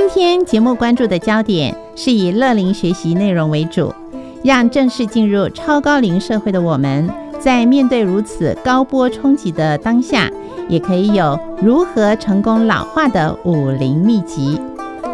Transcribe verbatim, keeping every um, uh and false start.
今天节目关注的焦点是以乐龄学习内容为主，让正式进入超高龄社会的我们，在面对如此高波冲击的当下，也可以有如何成功老化的五龄秘籍。